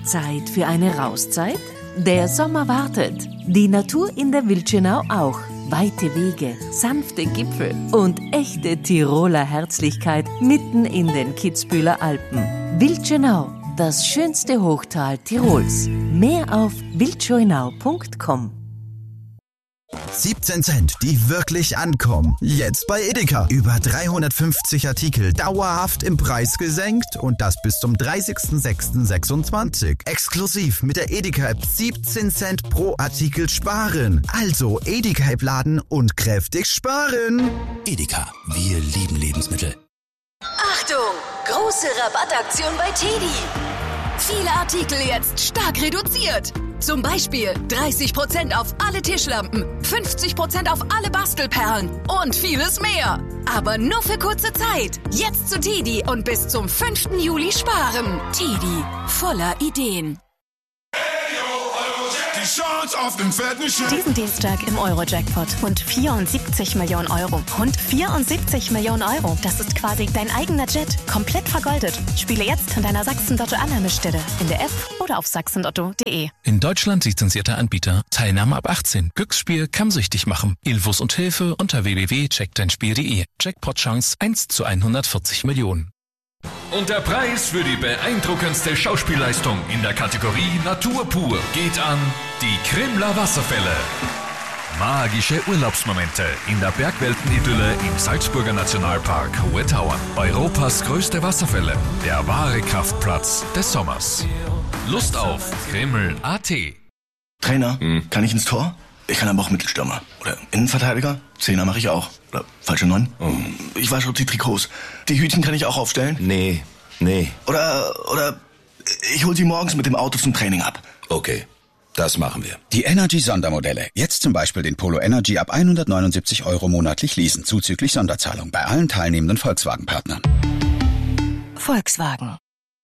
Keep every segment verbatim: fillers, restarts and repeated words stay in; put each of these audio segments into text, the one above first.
Zeit für eine Rauszeit? Der Sommer wartet. Die Natur in der Wildschönau auch. Weite Wege, sanfte Gipfel und echte Tiroler Herzlichkeit mitten in den Kitzbüheler Alpen. Wildschönau, das schönste Hochtal Tirols. Mehr auf wildschönau punkt com. siebzehn Cent, die wirklich ankommen. Jetzt bei Edeka. Über dreihundertfünfzig Artikel dauerhaft im Preis gesenkt und das bis zum dreißigsten sechsten sechsundzwanzig. Exklusiv mit der Edeka-App siebzehn Cent pro Artikel sparen. Also Edeka-App laden und kräftig sparen. Edeka, wir lieben Lebensmittel. Achtung! Große Rabattaktion bei Teddy. Viele Artikel jetzt stark reduziert. Zum Beispiel dreißig Prozent auf alle Tischlampen, fünfzig Prozent auf alle Bastelperlen und vieles mehr. Aber nur für kurze Zeit. Jetzt zu Teddy und bis zum fünften Juli sparen. Teddy, voller Ideen. Diesen Dienstag im Euro-Jackpot. Rund vierundsiebzig Millionen Euro. Rund vierundsiebzig Millionen Euro. Das ist quasi dein eigener Jet. Komplett vergoldet. Spiele jetzt in deiner Sachsen-Lotto-Annahmestelle. In der App oder auf sachsen-lotto punkt de. In Deutschland lizenzierter Anbieter. Teilnahme ab achtzehn. Glücksspiel kann süchtig machen. Infos und Hilfe unter w w w punkt check dein spiel punkt de. Jackpot-Chance eins zu hundertvierzig Millionen. Und der Preis für die beeindruckendste Schauspielleistung in der Kategorie Natur pur geht an die Krimler Wasserfälle. Magische Urlaubsmomente in der Bergweltenidylle im Salzburger Nationalpark Hohe Tauern. Europas größte Wasserfälle, der wahre Kraftplatz des Sommers. Lust auf Krimml punkt a t. Trainer, hm. kann ich ins Tor? Ich kann aber auch Mittelstürmer. Oder Innenverteidiger? Zehner mache ich auch. Oder falsche Neun? Oh. Ich wasche auch die Trikots. Die Hütchen kann ich auch aufstellen? Nee, nee. Oder, oder ich hol sie morgens mit dem Auto zum Training ab. Okay, das machen wir. Die Energy-Sondermodelle. Jetzt zum Beispiel den Polo Energy ab hundertneunundsiebzig Euro monatlich leasen, zuzüglich Sonderzahlung bei allen teilnehmenden Volkswagen-Partnern. Volkswagen.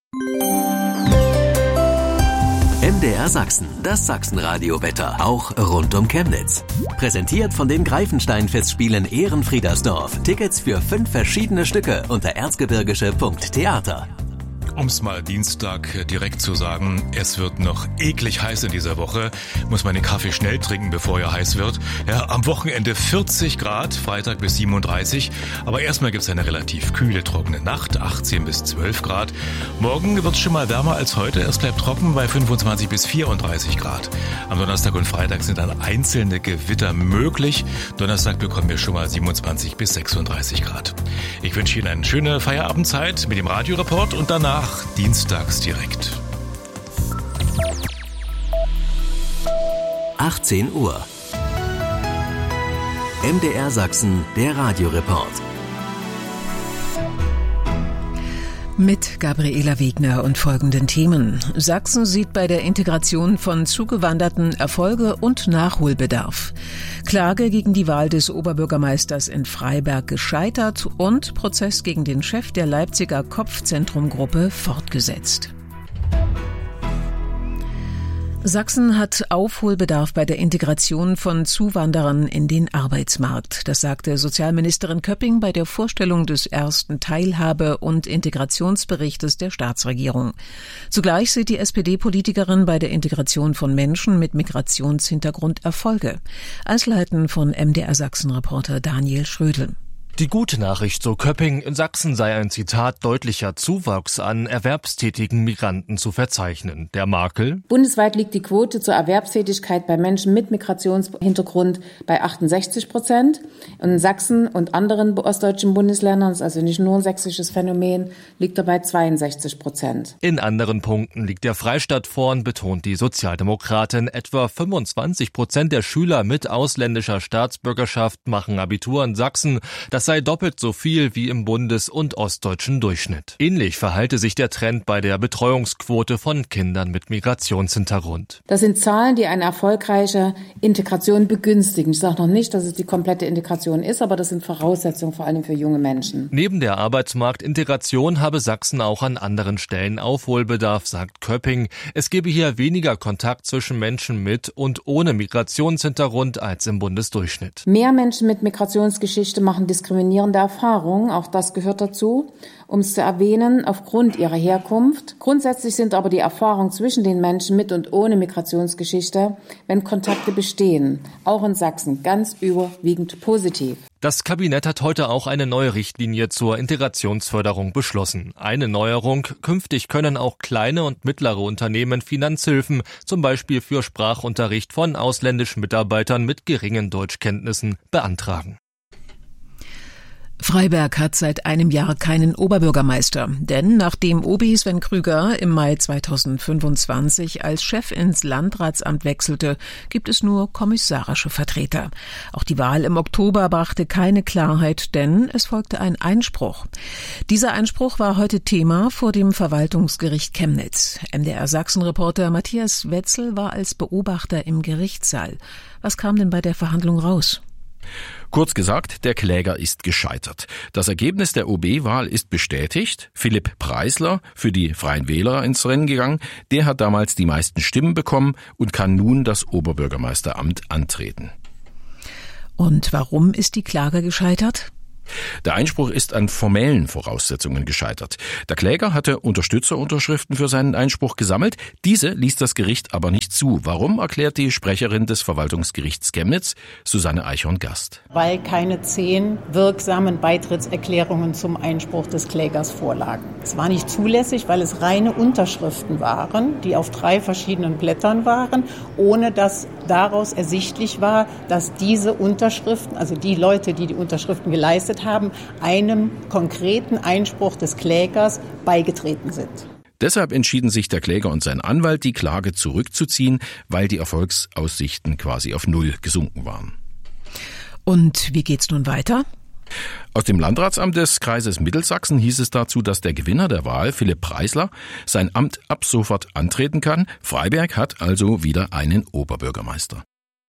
M D R Sachsen, das Sachsenradio-Wetter, auch rund um Chemnitz. Präsentiert von den Greifenstein-Festspielen Ehrenfriedersdorf. Tickets für fünf verschiedene Stücke unter erzgebirgische punkt theater. Um es mal Dienstag direkt zu sagen, es wird noch eklig heiß in dieser Woche. Muss man den Kaffee schnell trinken, bevor er heiß wird. Ja, am Wochenende vierzig Grad, Freitag bis siebenunddreißig. Aber erstmal gibt es eine relativ kühle, trockene Nacht, achtzehn bis zwölf Grad. Morgen wird es schon mal wärmer als heute. Es bleibt trocken bei fünfundzwanzig bis vierunddreißig Grad. Am Donnerstag und Freitag sind dann einzelne Gewitter möglich. Donnerstag bekommen wir schon mal siebenundzwanzig bis sechsunddreißig Grad. Ich wünsche Ihnen eine schöne Feierabendzeit mit dem Radioreport und danach dienstags direkt. achtzehn Uhr. M D R Sachsen, der Radioreport. Mit Gabriela Wegner und folgenden Themen. Sachsen sieht bei der Integration von Zugewanderten Erfolge und Nachholbedarf. Klage gegen die Wahl des Oberbürgermeisters in Freiberg gescheitert und Prozess gegen den Chef der Leipziger Kopfzentrumgruppe fortgesetzt. Sachsen hat Aufholbedarf bei der Integration von Zuwanderern in den Arbeitsmarkt. Das sagte Sozialministerin Köpping bei der Vorstellung des ersten Teilhabe- und Integrationsberichtes der Staatsregierung. Zugleich sieht die S P D-Politikerin bei der Integration von Menschen mit Migrationshintergrund Erfolge. Einzelheiten von M D R Sachsen-Reporter Daniel Schrödel. Die gute Nachricht, so Köpping, in Sachsen sei ein Zitat deutlicher Zuwachs an erwerbstätigen Migranten zu verzeichnen. Der Makel: Bundesweit liegt die Quote zur Erwerbstätigkeit bei Menschen mit Migrationshintergrund bei achtundsechzig Prozent. In Sachsen und anderen ostdeutschen Bundesländern, ist also nicht nur ein sächsisches Phänomen, liegt er bei zweiundsechzig Prozent. In anderen Punkten liegt der Freistaat vorn, betont die Sozialdemokratin. Etwa fünfundzwanzig Prozent der Schüler mit ausländischer Staatsbürgerschaft machen Abitur in Sachsen. Das sei doppelt so viel wie im bundes- und ostdeutschen Durchschnitt. Ähnlich verhalte sich der Trend bei der Betreuungsquote von Kindern mit Migrationshintergrund. Das sind Zahlen, die eine erfolgreiche Integration begünstigen. Ich sage noch nicht, dass es die komplette Integration ist, aber das sind Voraussetzungen vor allem für junge Menschen. Neben der Arbeitsmarktintegration habe Sachsen auch an anderen Stellen Aufholbedarf, sagt Köpping. Es gebe hier weniger Kontakt zwischen Menschen mit und ohne Migrationshintergrund als im Bundesdurchschnitt. Mehr Menschen mit Migrationsgeschichte machen Diskriminierung diskriminierende Erfahrung, auch das gehört dazu, um es zu erwähnen, aufgrund ihrer Herkunft. Grundsätzlich sind aber die Erfahrungen zwischen den Menschen mit und ohne Migrationsgeschichte, wenn Kontakte bestehen, auch in Sachsen, ganz überwiegend positiv. Das Kabinett hat heute auch eine neue Richtlinie zur Integrationsförderung beschlossen. Eine Neuerung: Künftig können auch kleine und mittlere Unternehmen Finanzhilfen, zum Beispiel für Sprachunterricht von ausländischen Mitarbeitern mit geringen Deutschkenntnissen, beantragen. Freiberg hat seit einem Jahr keinen Oberbürgermeister, denn nachdem Obi Sven Krüger im Mai zweitausendfünfundzwanzig als Chef ins Landratsamt wechselte, gibt es nur kommissarische Vertreter. Auch die Wahl im Oktober brachte keine Klarheit, denn es folgte ein Einspruch. Dieser Einspruch war heute Thema vor dem Verwaltungsgericht Chemnitz. M D R Sachsen-Reporter Matthias Wetzel war als Beobachter im Gerichtssaal. Was kam denn bei der Verhandlung raus? Kurz gesagt, der Kläger ist gescheitert. Das Ergebnis der O B-Wahl ist bestätigt. Philipp Preisler, für die Freien Wähler ins Rennen gegangen, der hat damals die meisten Stimmen bekommen und kann nun das Oberbürgermeisteramt antreten. Und warum ist die Klage gescheitert? Der Einspruch ist an formellen Voraussetzungen gescheitert. Der Kläger hatte Unterstützerunterschriften für seinen Einspruch gesammelt. Diese ließ das Gericht aber nicht zu. Warum, erklärt die Sprecherin des Verwaltungsgerichts Chemnitz, Susanne Eichhorn-Gast. Weil keine zehn wirksamen Beitrittserklärungen zum Einspruch des Klägers vorlagen. Es war nicht zulässig, weil es reine Unterschriften waren, die auf drei verschiedenen Blättern waren, ohne dass daraus ersichtlich war, dass diese Unterschriften, also die Leute, die die Unterschriften geleistet haben, einem konkreten Einspruch des Klägers beigetreten sind. Deshalb entschieden sich der Kläger und sein Anwalt, die Klage zurückzuziehen, weil die Erfolgsaussichten quasi auf Null gesunken waren. Und wie geht's nun weiter? Aus dem Landratsamt des Kreises Mittelsachsen hieß es dazu, dass der Gewinner der Wahl, Philipp Preisler, sein Amt ab sofort antreten kann. Freiberg hat also wieder einen Oberbürgermeister.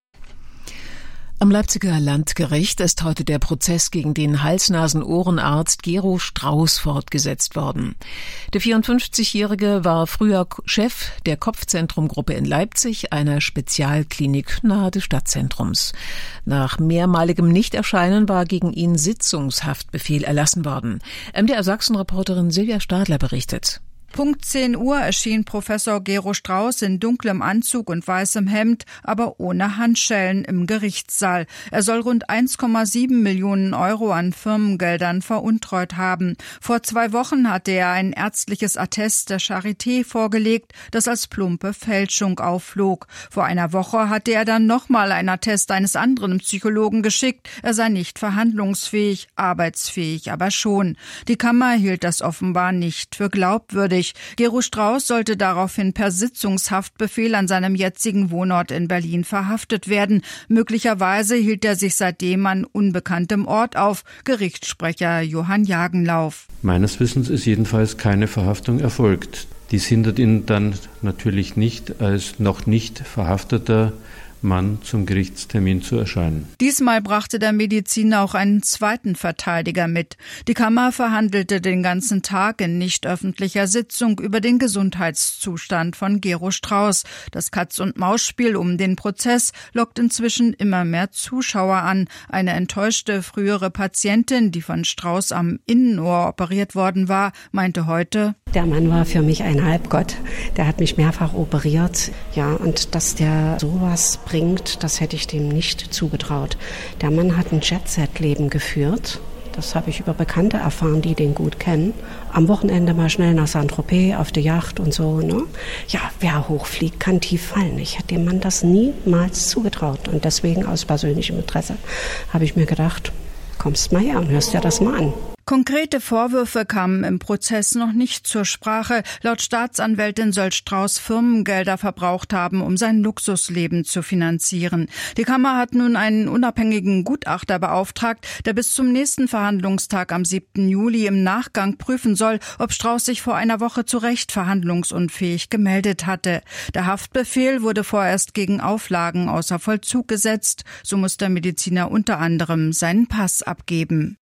Am Leipziger Landgericht ist heute der Prozess gegen den Hals-Nasen-Ohrenarzt Gero Strauß fortgesetzt worden. Der vierundfünfzigjährige war früher Chef der Kopfzentrumgruppe in Leipzig, einer Spezialklinik nahe des Stadtzentrums. Nach mehrmaligem Nichterscheinen war gegen ihn Sitzungshaftbefehl erlassen worden. M D R Sachsen-Reporterin Silvia Stadler berichtet. Punkt zehn Uhr erschien Professor Gero Strauß in dunklem Anzug und weißem Hemd, aber ohne Handschellen im Gerichtssaal. Er soll rund eins Komma sieben Millionen Euro an Firmengeldern veruntreut haben. Vor zwei Wochen hatte er ein ärztliches Attest der Charité vorgelegt, das als plumpe Fälschung aufflog. Vor einer Woche hatte er dann nochmal ein Attest eines anderen Psychologen geschickt. Er sei nicht verhandlungsfähig, arbeitsfähig aber schon. Die Kammer hielt das offenbar nicht für glaubwürdig. Gero Strauß sollte daraufhin per Sitzungshaftbefehl an seinem jetzigen Wohnort in Berlin verhaftet werden. Möglicherweise hielt er sich seitdem an unbekanntem Ort auf. Gerichtssprecher Johann Jagenlauf. Meines Wissens ist jedenfalls keine Verhaftung erfolgt. Dies hindert ihn dann natürlich nicht, als noch nicht verhafteter Mann zum Gerichtstermin zu erscheinen. Diesmal brachte der Mediziner auch einen zweiten Verteidiger mit. Die Kammer verhandelte den ganzen Tag in nicht öffentlicher Sitzung über den Gesundheitszustand von Gero Strauß. Das Katz-und-Maus-Spiel um den Prozess lockt inzwischen immer mehr Zuschauer an. Eine enttäuschte frühere Patientin, die von Strauß am Innenohr operiert worden war, meinte heute: Der Mann war für mich ein Halbgott. Der hat mich mehrfach operiert. Ja, und dass der sowas bringt, das hätte ich dem nicht zugetraut. Der Mann hat ein Jet-Set-Leben geführt. Das habe ich über Bekannte erfahren, die den gut kennen. Am Wochenende mal schnell nach Saint-Tropez auf der Yacht und so. Ne? Ja, wer hochfliegt, kann tief fallen. Ich hätte dem Mann das niemals zugetraut. Und deswegen aus persönlichem Interesse habe ich mir gedacht, kommst mal her und hörst dir das mal an. Konkrete Vorwürfe kamen im Prozess noch nicht zur Sprache. Laut Staatsanwältin soll Strauß Firmengelder verbraucht haben, um sein Luxusleben zu finanzieren. Die Kammer hat nun einen unabhängigen Gutachter beauftragt, der bis zum nächsten Verhandlungstag am siebten Juli im Nachgang prüfen soll, ob Strauß sich vor einer Woche zu Recht verhandlungsunfähig gemeldet hatte. Der Haftbefehl wurde vorerst gegen Auflagen außer Vollzug gesetzt. So muss der Mediziner unter anderem seinen Pass abgeben.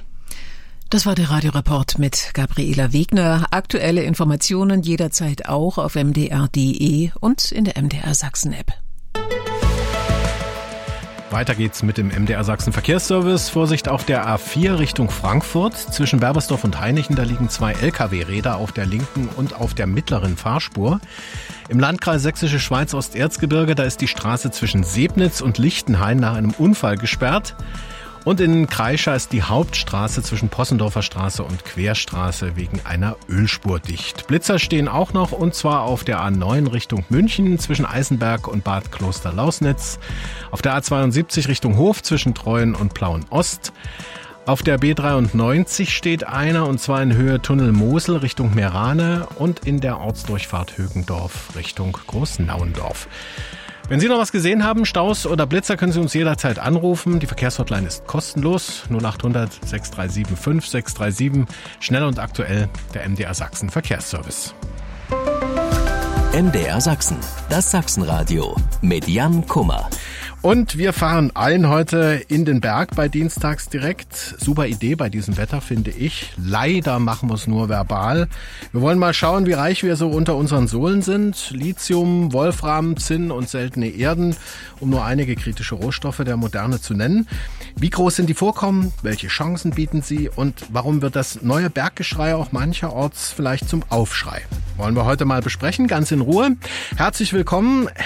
Das war der Radioreport mit Gabriela Wegner. Aktuelle Informationen jederzeit auch auf m d r punkt d e und in der M D R Sachsen App. Weiter geht's mit dem M D R Sachsen Verkehrsservice. Vorsicht auf der A vier Richtung Frankfurt. Zwischen Berbersdorf und Hainichen, da liegen zwei L K W-Räder auf der linken und auf der mittleren Fahrspur. Im Landkreis Sächsische Schweiz Osterzgebirge, da ist die Straße zwischen Sebnitz und Lichtenhain nach einem Unfall gesperrt. Und in Kreischa ist die Hauptstraße zwischen Possendorfer Straße und Querstraße wegen einer Ölspur dicht. Blitzer stehen auch noch, und zwar auf der A neun Richtung München zwischen Eisenberg und Bad Kloster-Lausnitz, auf der A zweiundsiebzig Richtung Hof zwischen Treuen und Plauen-Ost. Auf der B dreiundneunzig steht einer, und zwar in Höhe Tunnel Mosel Richtung Meerane und in der Ortsdurchfahrt Högendorf Richtung Großnauendorf. Wenn Sie noch was gesehen haben, Staus oder Blitzer, können Sie uns jederzeit anrufen. Die Verkehrshotline ist kostenlos. null acht hundert sechs drei sieben fünf sechs drei sieben. Schnell und aktuell der M D R Sachsen Verkehrsservice. M D R Sachsen, das Sachsenradio mit Jan Kummer. Und wir fahren allen heute in den Berg bei Dienstags direkt. Super Idee bei diesem Wetter, finde ich. Leider machen wir es nur verbal. Wir wollen mal schauen, wie reich wir so unter unseren Sohlen sind. Lithium, Wolfram, Zinn und seltene Erden, um nur einige kritische Rohstoffe der Moderne zu nennen. Wie groß sind die Vorkommen? Welche Chancen bieten sie? Und warum wird das neue Berggeschrei auch mancherorts vielleicht zum Aufschrei? Wollen wir heute mal besprechen, ganz in Ruhe. Herzlich willkommen,